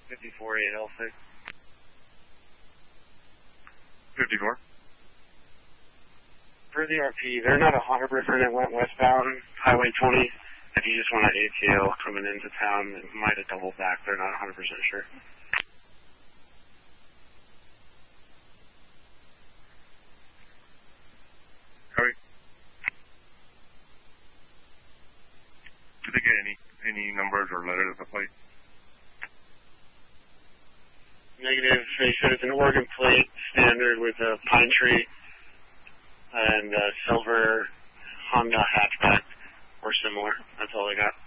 548L6. 54. For the RP, they're not 100% it went westbound, Highway 20. If you just want an ATO coming into town, it might have doubled back. They're not 100% sure. Copy. Did they get any numbers or letters of the plate? Negative. They said it's an Oregon plate, standard with a pine tree and a silver Honda hatchback or similar. That's all they got.